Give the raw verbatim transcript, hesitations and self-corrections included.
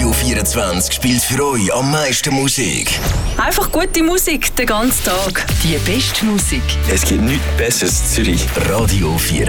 Radio vierundzwanzig spielt für euch am meisten Musik. Einfach gute Musik den ganzen Tag. Die beste Musik. Es gibt nichts Besseres in Zürich. Radio vierundzwanzig.